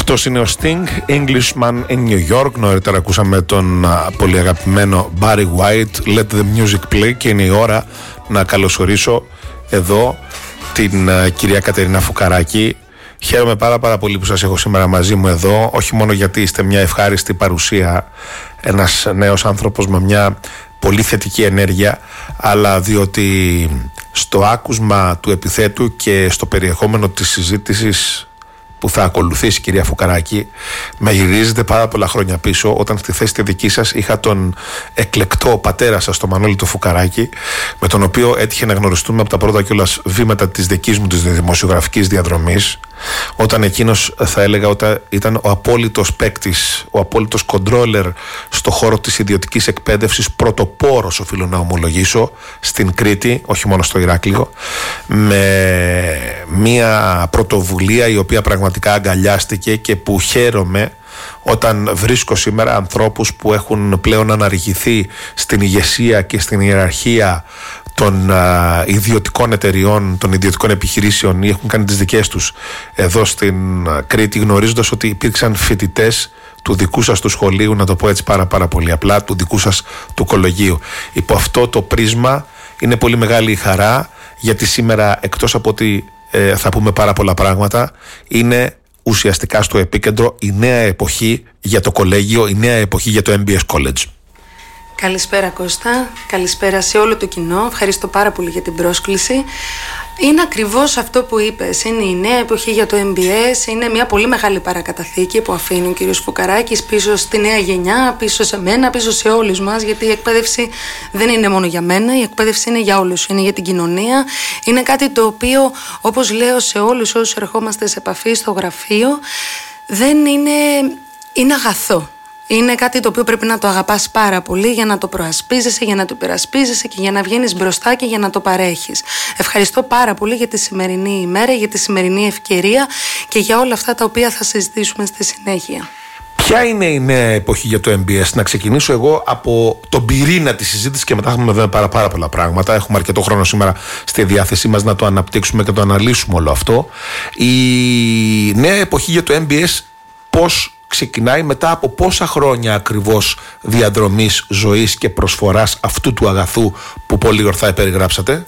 Αυτός είναι ο Sting, Englishman in New York. Νωρίτερα ακούσαμε τον πολύ αγαπημένο Barry White, Let the Music Play, και είναι η ώρα να καλωσορίσω εδώ την κυρία Κατερίνα Φουκαράκη. Χαίρομαι πάρα πολύ που σας έχω σήμερα μαζί μου εδώ, όχι μόνο γιατί είστε μια ευχάριστη παρουσία, ένας νέος άνθρωπος με μια πολύ θετική ενέργεια, αλλά διότι στο άκουσμα του επιθέτου και στο περιεχόμενο της συζήτησης που θα ακολουθήσει, κυρία Φουκαράκη, με γυρίζετε πάρα πολλά χρόνια πίσω, όταν στη θέση τη δική σας είχα τον εκλεκτό πατέρα σας, τον Μανώλη το Φουκαράκη, με τον οποίο έτυχε να γνωριστούμε από τα πρώτα κιόλας βήματα της δικής μου της δημοσιογραφικής διαδρομής, όταν εκείνος, θα έλεγα, όταν ήταν ο απόλυτος παίκτης, ο απόλυτος κοντρόλερ στο χώρο της ιδιωτικής εκπαίδευσης, πρωτοπόρος, οφείλω να ομολογήσω, στην Κρήτη, όχι μόνο στο Ηράκλειο, με μια πρωτοβουλία η οποία πραγματικά αγκαλιάστηκε και που χαίρομαι όταν βρίσκω σήμερα ανθρώπους που έχουν πλέον αναργηθεί στην ηγεσία και στην ιεραρχία των ιδιωτικών εταιριών, των ιδιωτικών επιχειρήσεων, ή έχουν κάνει τις δικές τους εδώ στην Κρήτη, γνωρίζοντας ότι υπήρξαν φοιτητές του δικού σας του σχολείου, να το πω έτσι πάρα πολύ απλά, του δικού σας του κολεγίου. Υπό αυτό το πρίσμα είναι πολύ μεγάλη η χαρά, γιατί σήμερα, εκτός από ότι θα πούμε πάρα πολλά πράγματα, είναι ουσιαστικά στο επίκεντρο η νέα εποχή για το κολέγιο, η νέα εποχή για το MBS College. Καλησπέρα Κώστα, καλησπέρα σε όλο το κοινό, ευχαριστώ πάρα πολύ για την πρόσκληση. Είναι ακριβώς αυτό που είπες, είναι η νέα εποχή για το MBS, είναι μια πολύ μεγάλη παρακαταθήκη που αφήνει ο κύριος Φουκαράκης πίσω στη νέα γενιά, πίσω σε μένα, πίσω σε όλους μας, γιατί η εκπαίδευση δεν είναι μόνο για μένα, η εκπαίδευση είναι για όλους, είναι για την κοινωνία, είναι κάτι το οποίο, όπως λέω σε όλους όσους ερχόμαστε σε επαφή στο γραφείο, δεν είναι αγαθό. Είναι κάτι το οποίο πρέπει να το αγαπάς πάρα πολύ για να το προασπίζεσαι, για να το υπερασπίζεσαι και για να βγαίνεις μπροστά και για να το παρέχεις. Ευχαριστώ πάρα πολύ για τη σημερινή ημέρα, για τη σημερινή ευκαιρία και για όλα αυτά τα οποία θα συζητήσουμε στη συνέχεια. Ποια είναι η νέα εποχή για το MBS? Να ξεκινήσω εγώ από τον πυρήνα της συζήτησης και μετά έχουμε βέβαια πάρα πολλά πράγματα. Έχουμε αρκετό χρόνο σήμερα στη διάθεσή μας να το αναπτύξουμε και το αναλύσουμε όλο αυτό. Η νέα εποχή για το MBS πώς ξεκινάει, μετά από πόσα χρόνια ακριβώς διαδρομής ζωής και προσφοράς αυτού του αγαθού που πολύ ορθά περιγράψατε?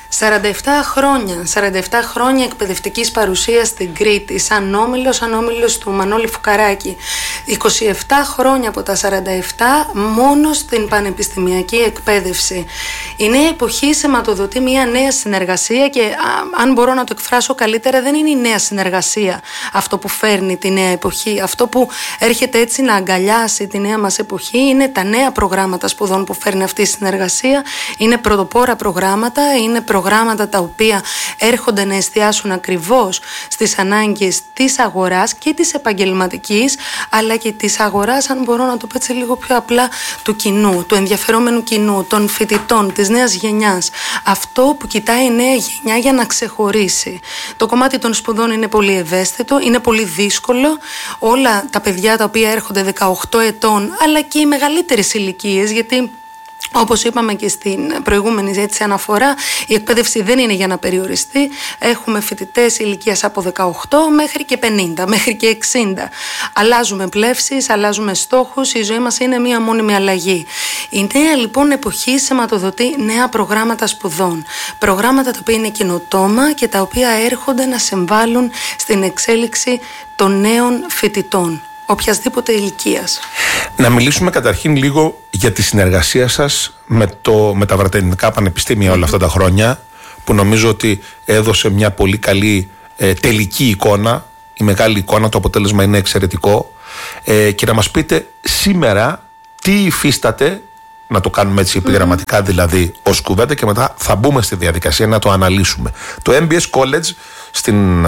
47 χρόνια εκπαιδευτικής παρουσίας στην Κρήτη, σαν όμιλος του Μανώλη Φουκαράκη. 27 χρόνια από τα 47 μόνο στην πανεπιστημιακή εκπαίδευση. Η νέα εποχή σηματοδοτεί μια νέα συνεργασία και αν μπορώ να το εκφράσω καλύτερα, δεν είναι η νέα συνεργασία αυτό που φέρνει τη νέα εποχή. Αυτό που έρχεται έτσι να αγκαλιάσει τη νέα μας εποχή είναι τα νέα προγράμματα σπουδών που φέρνει αυτή η συνεργασία. Είναι πρωτοπόρα προγράμματα, είναι προγράμματα τα οποία έρχονται να εστιάσουν ακριβώς στις ανάγκες της αγοράς και της επαγγελματικής, αλλά και της αγοράς, αν μπορώ να το πω έτσι λίγο πιο απλά, του κοινού, του ενδιαφερόμενου κοινού, των φοιτητών, της νέας γενιάς. Αυτό που κοιτάει η νέα γενιά για να ξεχωρίσει. Το κομμάτι των σπουδών είναι πολύ ευαίσθητο, είναι πολύ δύσκολο. Όλα τα παιδιά τα οποία έρχονται 18 ετών, αλλά και οι μεγαλύτερες ηλικίες, γιατί όπως είπαμε και στην προηγούμενη έτσι αναφορά, η εκπαίδευση δεν είναι για να περιοριστεί. Έχουμε φοιτητές ηλικίας από 18 μέχρι και 50, μέχρι και 60. Αλλάζουμε πλεύσεις, αλλάζουμε στόχους, η ζωή μας είναι μία μόνιμη αλλαγή. Η νέα λοιπόν εποχή σηματοδοτεί νέα προγράμματα σπουδών. Προγράμματα τα οποία είναι καινοτόμα και τα οποία έρχονται να συμβάλλουν στην εξέλιξη των νέων φοιτητών, οποιασδήποτε ηλικίας. Να μιλήσουμε καταρχήν λίγο για τη συνεργασία σας με τα βρετανικά πανεπιστήμια όλα αυτά τα χρόνια, που νομίζω ότι έδωσε μια πολύ καλή τελική εικόνα, η μεγάλη εικόνα, το αποτέλεσμα είναι εξαιρετικό, και να μας πείτε σήμερα τι υφίσταται, να το κάνουμε έτσι επιγραμματικά δηλαδή ως κουβέντα, και μετά θα μπούμε στη διαδικασία να το αναλύσουμε. Το MBS College στην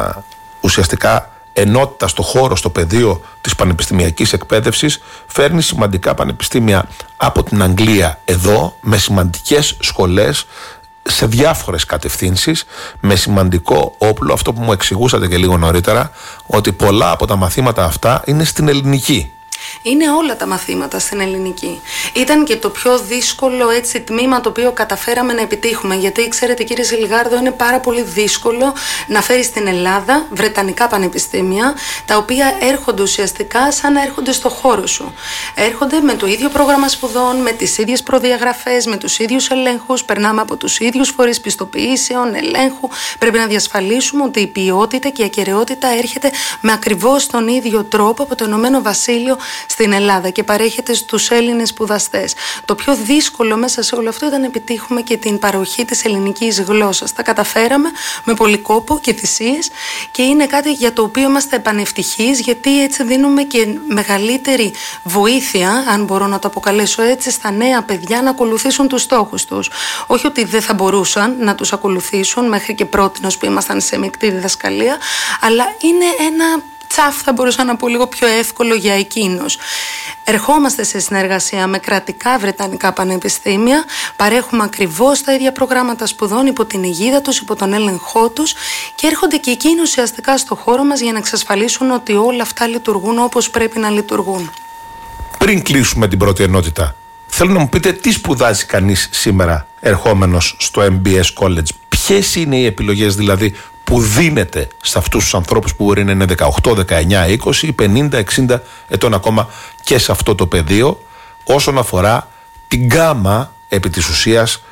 ουσιαστικά ενότητα στο χώρο, στο πεδίο της πανεπιστημιακής εκπαίδευσης, φέρνει σημαντικά πανεπιστήμια από την Αγγλία εδώ, με σημαντικές σχολές σε διάφορες κατευθύνσεις, με σημαντικό όπλο, αυτό που μου εξηγούσατε και λίγο νωρίτερα, ότι πολλά από τα μαθήματα αυτά είναι στην ελληνική. είναι όλα τα μαθήματα στην ελληνική. Ήταν και το πιο δύσκολο τμήμα το οποίο καταφέραμε να επιτύχουμε, γιατί ξέρετε κύριε Ζιλγάρδο, είναι πάρα πολύ δύσκολο να φέρει στην Ελλάδα βρετανικά πανεπιστήμια, τα οποία έρχονται ουσιαστικά σαν να έρχονται στο χώρο σου. Έρχονται με το ίδιο πρόγραμμα σπουδών, με τις ίδιες προδιαγραφές, με τους ίδιους ελέγχους, περνάμε από τους ίδιους φορείς πιστοποιήσεων, ελέγχου. Πρέπει να διασφαλίσουμε ότι η ποιότητα και η ακεραιότητα έρχεται με ακριβώς τον ίδιο τρόπο από το Ηνωμένο Βασίλειο στην Ελλάδα και παρέχεται στους Έλληνες σπουδαστές. Το πιο δύσκολο μέσα σε όλο αυτό ήταν να επιτύχουμε και την παροχή της ελληνικής γλώσσας. Τα καταφέραμε με πολύ κόπο και θυσίες και είναι κάτι για το οποίο είμαστε επανευτυχείς, γιατί έτσι δίνουμε και μεγαλύτερη βοήθεια, αν μπορώ να το αποκαλέσω έτσι, στα νέα παιδιά να ακολουθήσουν τους στόχους τους. Όχι ότι δεν θα μπορούσαν να τους ακολουθήσουν μέχρι και πρότινος που ήμασταν σε μεικτή διδασκαλία, αλλά είναι ένα τσαφ, θα μπορούσα να πω, λίγο πιο εύκολο για εκείνους. Ερχόμαστε σε συνεργασία με κρατικά βρετανικά πανεπιστήμια, παρέχουμε ακριβώς τα ίδια προγράμματα σπουδών υπό την αιγίδα τους, υπό τον έλεγχό τους, και έρχονται και εκείνοι ουσιαστικά στο χώρο μας για να εξασφαλίσουν ότι όλα αυτά λειτουργούν όπως πρέπει να λειτουργούν. Πριν κλείσουμε την πρώτη ενότητα, θέλω να μου πείτε τι σπουδάζει κανείς σήμερα ερχόμενος στο MBS College. Ποιες είναι οι επιλογές δηλαδή που δίνεται σε αυτούς τους ανθρώπους που μπορεί να είναι 18, 19, 20, 50, 60 ετών ακόμα και σε αυτό το πεδίο, όσον αφορά την γκάμα επί της ουσίας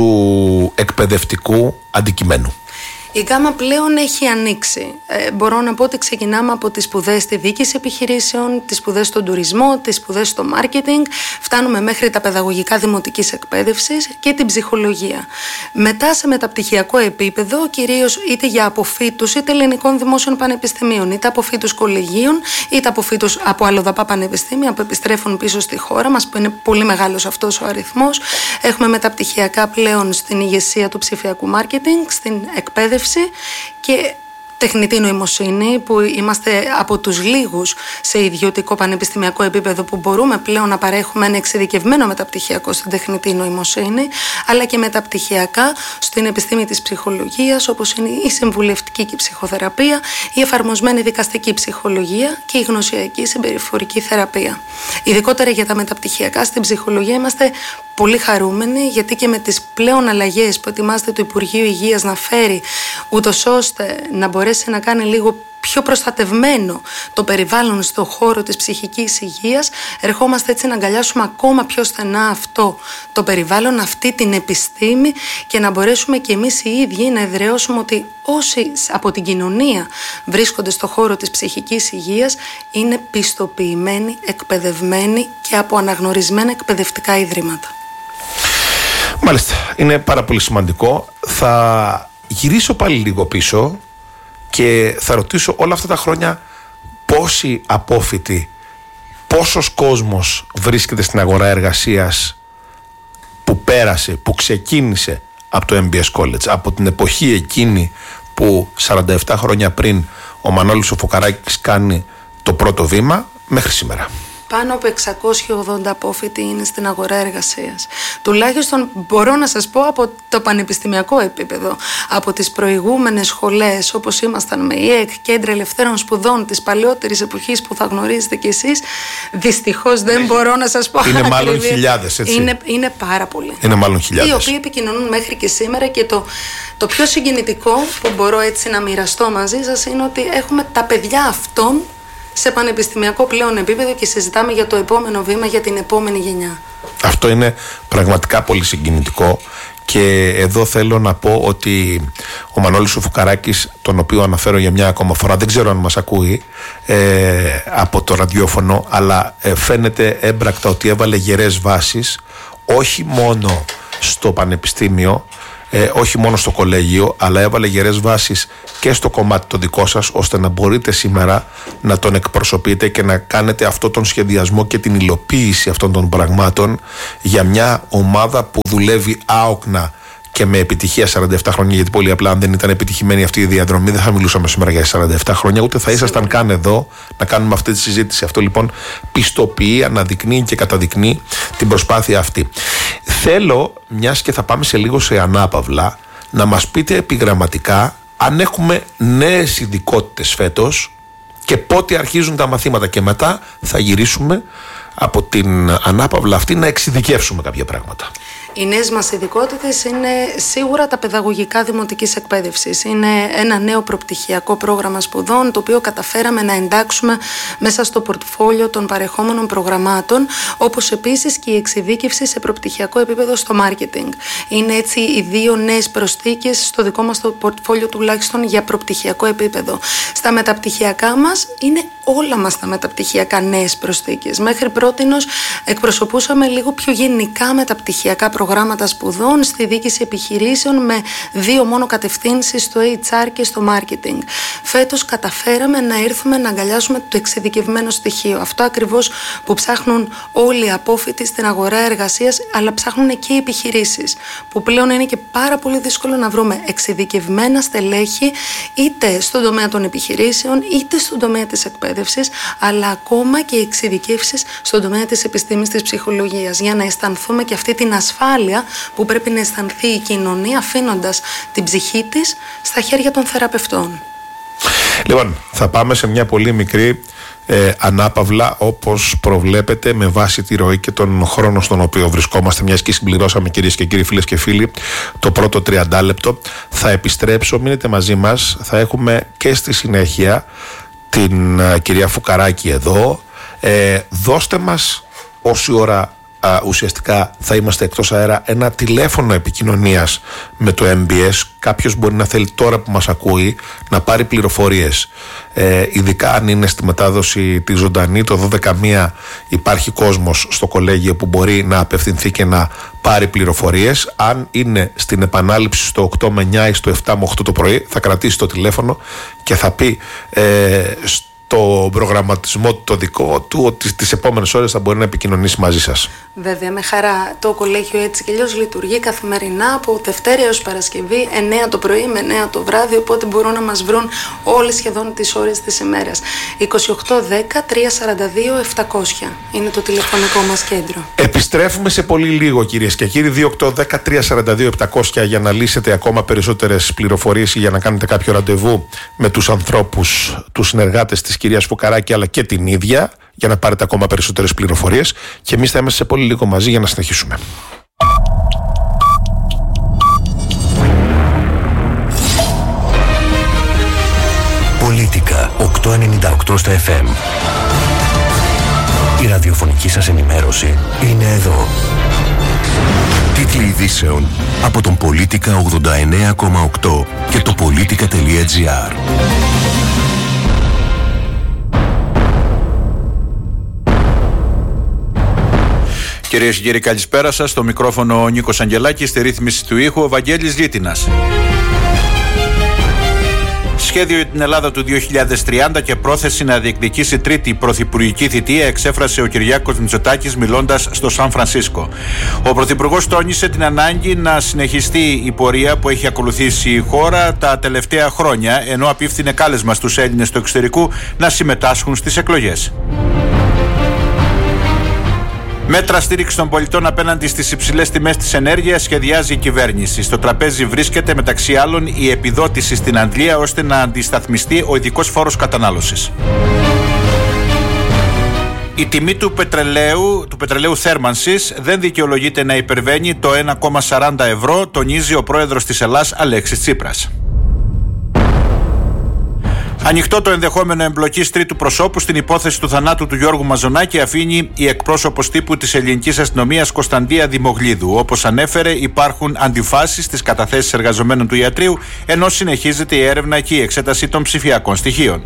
του εκπαιδευτικού αντικειμένου? Η γκάμα πλέον έχει ανοίξει. Μπορώ να πω ότι ξεκινάμε από τις σπουδές στη διοίκηση επιχειρήσεων, τις σπουδές στον τουρισμό, τις σπουδές στο μάρκετινγκ, φτάνουμε μέχρι τα παιδαγωγικά δημοτικής εκπαίδευσης και την ψυχολογία. Μετά σε μεταπτυχιακό επίπεδο, κυρίως είτε για αποφύτους είτε ελληνικών δημόσιων πανεπιστημίων, είτε αποφύτους κολεγίων, είτε αποφύτους από αλλοδαπά πανεπιστήμια που επιστρέφουν πίσω στη χώρα μας, που είναι πολύ μεγάλος αυτός ο αριθμός. Έχουμε μεταπτυχιακά πλέον στην ηγεσία του ψηφιακού μάρκετινγκ, στην εκπαίδευση και τεχνητή νοημοσύνη, που είμαστε από τους λίγους σε ιδιωτικό πανεπιστημιακό επίπεδο που μπορούμε πλέον να παρέχουμε ένα εξειδικευμένο μεταπτυχιακό στην τεχνητή νοημοσύνη, αλλά και μεταπτυχιακά στην επιστήμη της ψυχολογίας, όπως είναι η συμβουλευτική και η ψυχοθεραπεία, η εφαρμοσμένη δικαστική ψυχολογία και η γνωσιακή συμπεριφορική θεραπεία. Ειδικότερα για τα μεταπτυχιακά στην ψυχολογία είμαστε πολύ χαρούμενοι, γιατί και με τις πλέον αλλαγές που ετοιμάζεται το Υπουργείο Υγείας να φέρει, ούτως ώστε να μπορέσει να κάνει λίγο πιο προστατευμένο το περιβάλλον στον χώρο της ψυχικής υγείας, ερχόμαστε έτσι να αγκαλιάσουμε ακόμα πιο στενά αυτό το περιβάλλον, αυτή την επιστήμη, και να μπορέσουμε και εμείς οι ίδιοι να εδραιώσουμε ότι όσοι από την κοινωνία βρίσκονται στον χώρο της ψυχικής υγείας είναι πιστοποιημένοι, εκπαιδευμένοι και από αναγνωρισμένα εκπαιδευτικά ιδρύματα. Μάλιστα, είναι πάρα πολύ σημαντικό. Θα γυρίσω πάλι λίγο πίσω και θα ρωτήσω όλα αυτά τα χρόνια πόσοι απόφοιτοι, πόσος κόσμος βρίσκεται στην αγορά εργασίας που πέρασε, που ξεκίνησε από το MBS College, από την εποχή εκείνη που 47 χρόνια πριν ο Μανώλης ο Φουκαράκης κάνει το πρώτο βήμα μέχρι σήμερα. Πάνω από 680 απόφοιτοι είναι στην αγορά εργασίας. Τουλάχιστον μπορώ να σας πω από το πανεπιστημιακό επίπεδο. Από τις προηγούμενες σχολές, όπως ήμασταν με ΙΕΚ, Κέντρα Ελευθέρων Σπουδών της παλαιότερης εποχής που θα γνωρίζετε κι εσείς, δυστυχώς δεν μπορώ να σας πω. Είναι μάλλον χιλιάδες, έτσι. Είναι πάρα πολλοί. Είναι μάλλον χιλιάδες. Οι οποίοι επικοινωνούν μέχρι και σήμερα, και το πιο συγκινητικό που μπορώ έτσι να μοιραστώ μαζί σας είναι ότι έχουμε τα παιδιά αυτών σε πανεπιστημιακό πλέον επίπεδο και συζητάμε για το επόμενο βήμα, για την επόμενη γενιά. Αυτό είναι πραγματικά πολύ συγκινητικό, και εδώ θέλω να πω ότι ο Μανώλης ο Φουκαράκης, τον οποίο αναφέρω για μια ακόμα φορά, δεν ξέρω αν μας ακούει από το ραδιόφωνο, αλλά φαίνεται έμπρακτα ότι έβαλε γερές βάσεις όχι μόνο στο πανεπιστήμιο, όχι μόνο στο κολέγιο, αλλά έβαλε γερές βάσεις και στο κομμάτι το δικό σας, ώστε να μπορείτε σήμερα να τον εκπροσωπείτε και να κάνετε αυτόν τον σχεδιασμό και την υλοποίηση αυτών των πραγμάτων για μια ομάδα που δουλεύει άοκνα και με επιτυχία 47 χρόνια, γιατί πολύ απλά αν δεν ήταν επιτυχημένη αυτή η διαδρομή δεν θα μιλούσαμε σήμερα για 47 χρόνια, ούτε θα ήσασταν καν εδώ να κάνουμε αυτή τη συζήτηση. Αυτό λοιπόν πιστοποιεί, αναδεικνύει και καταδεικνύει την προσπάθεια αυτή. Θέλω, μιας και θα πάμε σε λίγο σε ανάπαυλα, να μας πείτε επιγραμματικά αν έχουμε νέες ειδικότητες φέτος και και πότε αρχίζουν τα μαθήματα, και μετά θα γυρίσουμε από την ανάπαυλα αυτή να εξειδικεύσουμε κάποια πράγματα. Οι νέες μας ειδικότητες είναι σίγουρα τα παιδαγωγικά δημοτικής εκπαίδευσης. Είναι ένα νέο προπτυχιακό πρόγραμμα σπουδών, το οποίο καταφέραμε να εντάξουμε μέσα στο πορτφόλιο των παρεχόμενων προγραμμάτων, όπως επίσης και η εξειδίκευση σε προπτυχιακό επίπεδο στο marketing. Είναι έτσι οι δύο νέες προσθήκες στο δικό μας το πορτφόλιο, τουλάχιστον για προπτυχιακό επίπεδο. Στα μεταπτυχιακά μας είναι όλα μας τα μεταπτυχιακά νέες προσθήκες. Μέχρι πρότινος εκπροσωπούσαμε λίγο πιο γενικά μεταπτυχιακά προγράμματα σπουδών στη διοίκηση επιχειρήσεων με 2 μόνο κατευθύνσεις, στο HR και στο marketing. Φέτος καταφέραμε να έρθουμε να αγκαλιάσουμε το εξειδικευμένο στοιχείο. Αυτό ακριβώς που ψάχνουν όλοι οι απόφοιτοι στην αγορά εργασίας, αλλά ψάχνουν και οι επιχειρήσεις, που πλέον είναι και πάρα πολύ δύσκολο να βρούμε εξειδικευμένα στελέχη είτε στον τομέα των επιχειρήσεων είτε στον τομέα της εκπαίδευσης, αλλά ακόμα και εξειδικεύσεις στον τομέα της επιστήμης της ψυχολογίας, για να αισθανθούμε και αυτή την ασφάλεια που πρέπει να αισθανθεί η κοινωνία, αφήνοντας την ψυχή της στα χέρια των θεραπευτών. Λοιπόν, θα πάμε σε μια πολύ μικρή ανάπαυλα, όπως προβλέπετε, με βάση τη ροή και τον χρόνο στον οποίο βρισκόμαστε, μιας και συμπληρώσαμε, κυρίες και κύριοι, φίλες και φίλοι, το πρώτο 30 λεπτό. Θα επιστρέψω, μείνετε μαζί μας. Θα έχουμε και στη συνέχεια την κυρία Φουκαράκη εδώ. Δώστε μας, όση ώρα ουσιαστικά θα είμαστε εκτός αέρα, ένα τηλέφωνο επικοινωνίας με το MBS. Κάποιος μπορεί να θέλει τώρα που μας ακούει να πάρει πληροφορίες, ειδικά αν είναι στη μετάδοση τη ζωντανή. Το 12.1 υπάρχει κόσμος στο κολέγιο που μπορεί να απευθυνθεί και να πάρει πληροφορίες. Αν είναι στην επανάληψη στο 8 με 9 ή στο 7 με 8 το πρωί, θα κρατήσει το τηλέφωνο και θα πει το προγραμματισμό το δικό του ότι τις επόμενες ώρες θα μπορεί να επικοινωνήσει μαζί σας. Βέβαια, με χαρά. Το κολέγιο έτσι και αλλιώς λειτουργεί καθημερινά από Δευτέρα έως Παρασκευή, 9 το πρωί με 9 το βράδυ, οπότε μπορούν να μας βρουν όλες σχεδόν τις ώρες της ημέρας. 2810 342 700 είναι το τηλεφωνικό μας κέντρο. Επιστρέφουμε σε πολύ λίγο, κυρίες και κύριοι. 2810 342 700 για να λύσετε ακόμα περισσότερες πληροφορίες ή για να κάνετε κάποιο ραντεβού με τους ανθρώπους, τους συνεργάτες της κυρίας Φουκαράκη, αλλά και την ίδια, για να πάρετε ακόμα περισσότερες πληροφορίες. Και εμείς θα είμαστε σε πολύ λίγο μαζί για να συνεχίσουμε. Πολίτικα 898 στα FM. Η ραδιοφωνική σας ενημέρωση είναι εδώ. Τίτλοι ειδήσεων από τον Πολίτικα 89,8 και το politica.gr. Κυρίες και κύριοι, καλησπέρα σας. Στο μικρόφωνο ο Νίκος Αγγελάκης, στη ρύθμιση του ήχου ο Βαγγέλης Λίτινας. Σχέδιο για την Ελλάδα του 2030 και πρόθεση να διεκδικήσει τρίτη πρωθυπουργική θητεία εξέφρασε ο Κυριάκος Μητσοτάκης μιλώντας στο Σαν Φρανσίσκο. Ο Πρωθυπουργός τόνισε την ανάγκη να συνεχιστεί η πορεία που έχει ακολουθήσει η χώρα τα τελευταία χρόνια, ενώ απίφθινε κάλεσμα στους Έλληνες του εξωτερικού να συμμετάσχουν στις εκλογές. Μέτρα στήριξη των πολιτών απέναντι στις υψηλές τιμές της ενέργειας σχεδιάζει η κυβέρνηση. Στο τραπέζι βρίσκεται μεταξύ άλλων η επιδότηση στην αντλία ώστε να αντισταθμιστεί ο ειδικός φόρος κατανάλωσης. Η τιμή του πετρελαίου θέρμανσης δεν δικαιολογείται να υπερβαίνει το 1,40 ευρώ, τονίζει ο πρόεδρος της Ελλάδας Αλέξης Τσίπρας. Ανοιχτό το ενδεχόμενο εμπλοκής τρίτου προσώπου στην υπόθεση του θανάτου του Γιώργου Μαζονάκη αφήνει η εκπρόσωπος τύπου της ελληνικής αστυνομίας Κωνσταντία Δημογλίδου. Όπως ανέφερε, υπάρχουν αντιφάσεις στις καταθέσεις εργαζομένων του ιατρείου, ενώ συνεχίζεται η έρευνα και η εξέταση των ψηφιακών στοιχείων.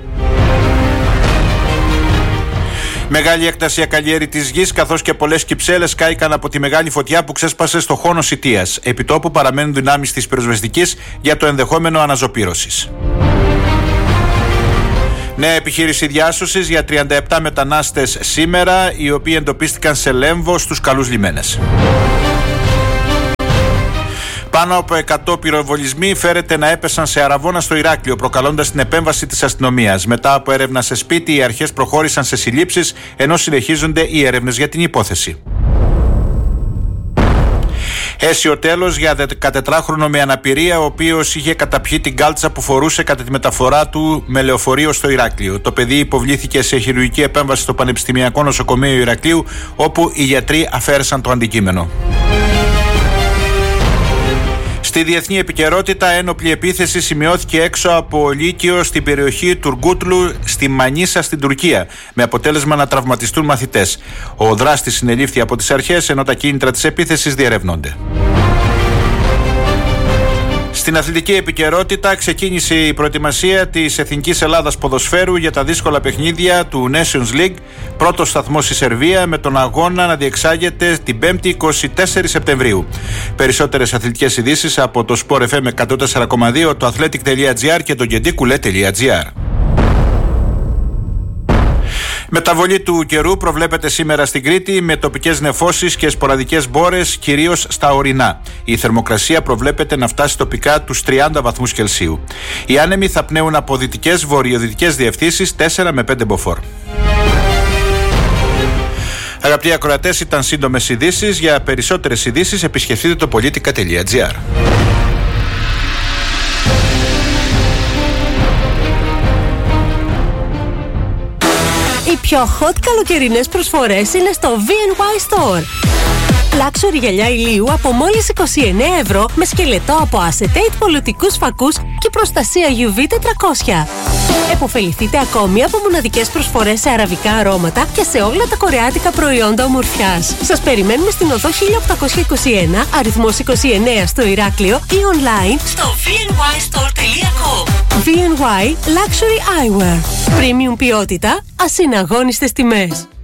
Μεγάλη έκταση ακαλλιέργητης γης καθώς και πολλές κυψέλες κάηκαν από τη μεγάλη φωτιά που ξέσπασε στο Χόνο Σιτίας. Επιτόπου παραμένουν δυνάμεις της πυροσβεστικής για το ενδεχόμενο αναζωπήρωσης. Νέα επιχείρηση διάσωσης για 37 μετανάστες σήμερα, οι οποίοι εντοπίστηκαν σε Λέμβο στους καλούς λιμένες. Πάνω από 100 πυροβολισμοί φέρεται να έπεσαν σε Αραβώνα στο Ηράκλειο, προκαλώντας την επέμβαση της αστυνομίας. Μετά από έρευνα σε σπίτι, οι αρχές προχώρησαν σε συλλήψεις, ενώ συνεχίζονται οι έρευνες για την υπόθεση. Αίσιο τέλος για 14χρονο με αναπηρία, ο οποίος είχε καταπιεί την κάλτσα που φορούσε κατά τη μεταφορά του με λεωφορείο στο Ηράκλειο. Το παιδί υποβλήθηκε σε χειρουργική επέμβαση στο Πανεπιστημιακό Νοσοκομείο Ηρακλείου, όπου οι γιατροί αφαίρεσαν το αντικείμενο. Στη διεθνή επικαιρότητα, ένοπλη επίθεση σημειώθηκε έξω από Λύκειο στην περιοχή Τουργκούτλου στη Μανίσα στην Τουρκία, με αποτέλεσμα να τραυματιστούν μαθητές. Ο δράστης συνελήφθη από τις αρχές, ενώ τα κίνητρα της επίθεσης διερευνώνται. Στην αθλητική επικαιρότητα, ξεκίνησε η προετοιμασία της Εθνικής Ελλάδας Ποδοσφαίρου για τα δύσκολα παιχνίδια του Nations League. Πρώτος σταθμός στη Σερβία, με τον αγώνα να διεξάγεται την 5η 24 Σεπτεμβρίου. Περισσότερες αθλητικές ειδήσεις από το Sport FM 104,2, το athletic.gr και το gentikulet.gr. Μεταβολή του καιρού προβλέπεται σήμερα στην Κρήτη, με τοπικές νεφώσεις και σποραδικές μπόρες, κυρίως στα ορεινά. Η θερμοκρασία προβλέπεται να φτάσει τοπικά τους 30 βαθμούς Κελσίου. Οι άνεμοι θα πνέουν από δυτικές βορειοδυτικές διευθύνσεις 4 με 5 μποφόρ. Αγαπητοί ακροατές, ήταν σύντομες ειδήσεις. Για περισσότερες ειδήσεις επισκεφτείτε το politica.gr. Οι πιο hot καλοκαιρινές προσφορές είναι στο V&Y Store. Luxury γυαλιά ηλίου από μόλις 29 ευρώ με σκελετό από acetate πολιτικούς φακούς και προστασία UV 400. Εποφεληθείτε ακόμη από μοναδικές προσφορές σε αραβικά αρώματα και σε όλα τα κορεάτικα προϊόντα ομορφιάς. Σας περιμένουμε στην οδό 1821, αριθμός 29 στο Ηράκλειο ή online στο vnystore.com. V&Y Luxury Eyewear. Premium ποιότητα, ασυναγώνιστες τιμές.